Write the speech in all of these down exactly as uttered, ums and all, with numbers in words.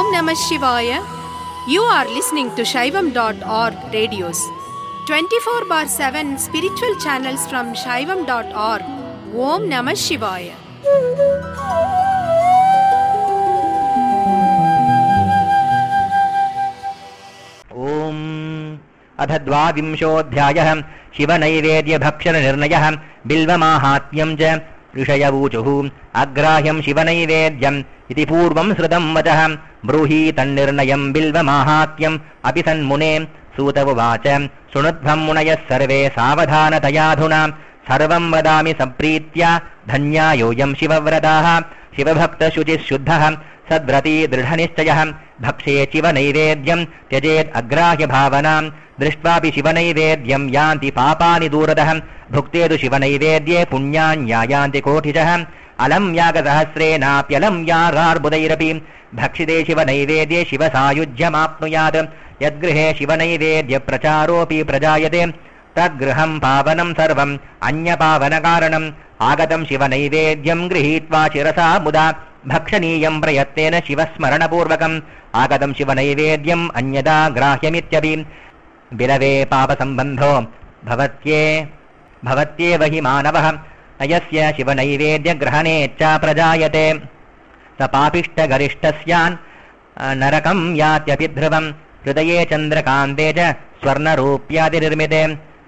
Namah Shivaya. You are listening to Shaivam dot org radios. twenty-four bar seven spiritual channels from Shaivam dot org. Om Namah Shivaya. Om अथ द्वाविंशोऽध्यायः शिवनैवेद्यभक्षणनिर्णयः बिल्वमाहात्म्यं च ऋषयवूचुः अग्राह्यं शिवनैवेद्यम् इति पूर्वं श्रुतं वचः ब्रूहि तन्निर्णयं बिल्वमाहात्म्यम् अपि सन्मुने सूत उवाच शृणुध्वं मुनयः सर्वे सावधानतयाधुना सर्वं वदामि सम्प्रीत्या धन्यायोऽयं शिवव्रताः शिवभक्तशुचिः शुद्धः सद्व्रती दृढनिश्चयः भक्षे शिवनैवेद्यं त्यजेत् अग्राह्यभावनां दृष्ट्वापि शिवनैवेद्यं यान्ति पापानि दूरतः भुक्ते तु शिवनैवेद्ये पुण्यान्यायान्ति कोटिशः अलं यागसहस्रेणाप्यलं यागार्बुदैरपि भक्षिते शिवनैवेद्ये शिवसायुज्यमाप्नुयात् यद्गृहे शिवनैवेद्यप्रचारोऽपि प्रजायते तद्गृहं पावनं सर्वम् अन्यपावनकारणम् आगतं शिवनैवेद्यं गृहीत्वा शिरसा मुदा भक्षणीयं प्रयत्नेन शिवस्मरणपूर्वकम् आगतं शिवनैवेद्यम् अन्यदा ग्राह्यमित्यपि बिलवे पापसम्बन्धो भवत्ये भवत्येव हि मानवः अयस्य शिवनैवेद्यग्रहणेच्छा प्रजायते स पापिष्टगरिष्ठस्यान् नरकं यात्यपि ध्रुवम् हृदये चन्द्रकान्ते च स्वर्णरूप्यादिनिर्मिते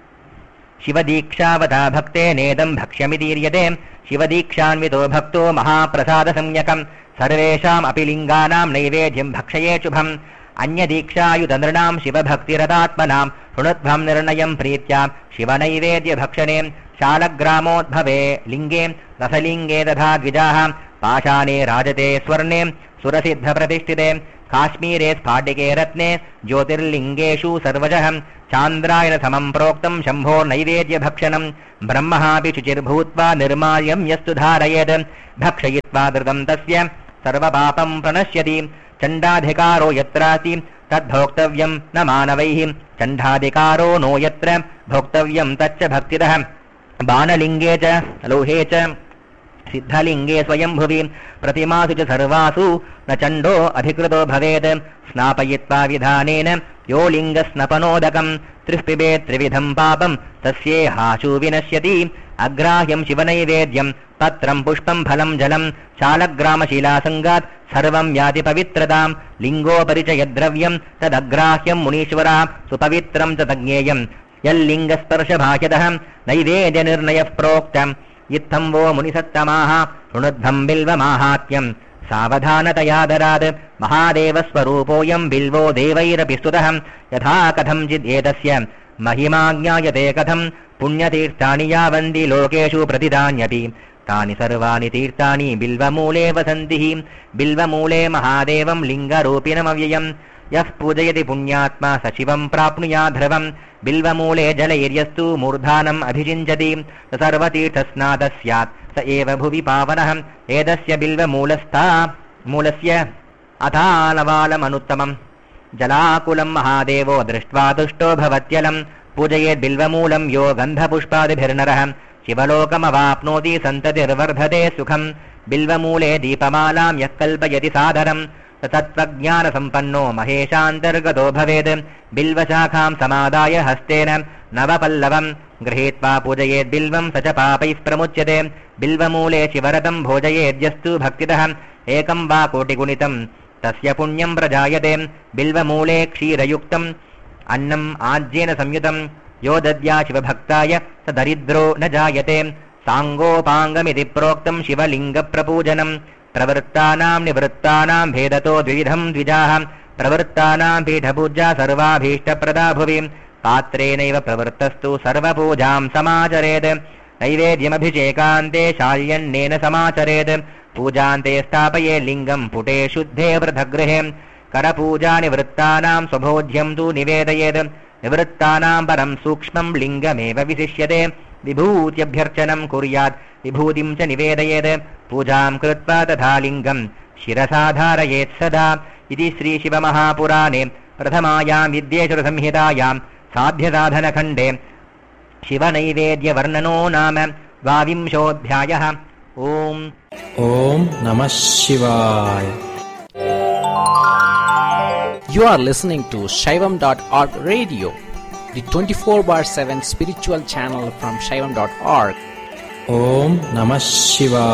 शिवदीक्षावता भक्ते नेदं भक्ष्यमितीर्यते शिवदीक्षान्वितो भक्तो महाप्रसादसंज्ञकम् सर्वेषामपि लिङ्गानां नैवेद्यं भक्षये शुभम् अन्यदीक्षायुतनृणां शिवभक्तिरतात्मनां शृणुध्वं निर्णयं प्रीत्या शिवनैवेद्यभक्षणे शालग्रामोद्भवे लिङ्गे रसलिङ्गे तथा द्विजाः पाषाणे राजते स्वर्णे सुरसिद्धप्रतिष्ठिते काश्मीरे स्फाटिके रत्ने ज्योतिर्लिङ्गेषु सर्वजः चान्द्रायण समं प्रोक्तं शम्भो नैवेद्यभक्षणं ब्रह्महापि शुचिर्भूत्वा निर्माल्यं यस्तु धारयेत् भक्षयित्वा धृतं तस्य सर्वपापं प्रणश्यति चण्डाधिकारो यत्रास्ति तद्भोक्तव्यं न मानवैः चण्डाधिकारो नो यत्र भोक्तव्यं तच्च भक्तितः बाणलिङ्गे च लोहे च सिद्धलिङ्गे स्वयंभुवि प्रतिमासु च सर्वासु न चण्डो अधिकृतो भवेत् स्नापयित्वा विधानेन यो लिङ्गस्नपनोदकं त्रिष्पिबेत् त्रिविधं पापं तस्येहाशु विनश्यति अग्राह्यं शिवनैवेद्यं पत्रं पुष्पं फलं जलं शालग्रामशिलासङ्गात् सर्वं याति पवित्रतां लिङ्गोपरि च यद्द्रव्यं तदग्राह्यं मुनीश्वरः सुपवित्रं च तज्ञेयं यल्लिङ्गस्पर्शभाष्यतः नैवेद्यनिर्णयः प्रोक्तम् इत्थं वो मुनिसत्तमाः शृणुध्वं बिल्वमाहात्म्यं सावधानतयादरात् महादेवस्वरूपोऽयं बिल्वो देवैरपि स्तुतः यथा कथञ्चिदेतस्य महिमा ज्ञायते कथं पुण्यतीर्थानि यावन्ति लोकेषु प्रतिदान्यपि तानि सर्वाणि तीर्थानि बिल्वमूले वसन्ति बिल्वमूले महादेवं लिङ्गरूपिणमव्ययम् यः पूजयति पुण्यात्मा स शिवं प्राप्नुयात् ध्रुवम् बिल्वमूले जलैर्यस्तु मूर्धानम् अभिषिञ्चति स सर्वतीर्थस्नातः स्यात् स एव भुवि पावनः एतस्य बिल्वमूलस्था मूलस्य अथालवालमनुत्तमम् जलाकुलं महादेवो दृष्ट्वा तुष्टो भवत्यलं पूजयेत् बिल्वमूलं यो गन्धपुष्पादिभिर्नरः शिवलोकमवाप्नोति सन्ततिर्वर्धते सुखम् बिल्वमूले दीपमालां यः कल्पयति सादरम् तत्त्वज्ञानसम्पन्नो महेशान्तर्गतो भवेत् बिल्वशाखां समादाय हस्तेन नवपल्लवं गृहीत्वा पूजयेत् बिल्वं स च पापैः प्रमुच्यते बिल्वमूले शिवरतं भोजयेद्यस्तु भक्तितः एकं वा कोटिगुणितं तस्य पुण्यं प्रजायते बिल्वमूले क्षीरयुक्तम् अन्नम् आज्येन संयुतं यो दद्या शिवभक्ताय स दरिद्रो न जायते साङ्गोपाङ्गमिति प्रोक्तं शिवलिङ्गप्रपूजनम् प्रवृत्तानां निवृत्तानां भेदतो द्विविधं द्विजाः प्रवृत्तानां पीठपूजा सर्वाभीष्टप्रदा भुवि पात्रेणैव प्रवृत्तस्तु सर्वपूजां समाचरेत् नैवेद्यमभिषेकान्ते शाल्यन्नेन समाचरेत् पूजान्ते स्थापये लिङ्गं पुटे शुद्धे वृथगृहे करपूजा निवृत्तानां स्वभोज्यं तु निवेदयेत् निवृत्तानां परं सूक्ष्मं लिङ्गमेव विशिष्यते विभूत्यभ्यर्चनं कुर्यात् विभूतिं च निवेदयेत् पूजां कृत्वा तथा लिङ्गं शिरसा धारयेत् सदा इति श्रीशिवमहापुराणे प्रथमायां विद्येश्वरसंहितायां साध्यसाधनखण्डे शिवनैवेद्यवर्णनो नाम द्वाविंशोऽध्यायः। ओम ओम नमः शिवाय। You are listening to Shaivam dot org radio, the twenty-four bar seven spiritual channel from Shaivam dot org. Om Namah Shivaya.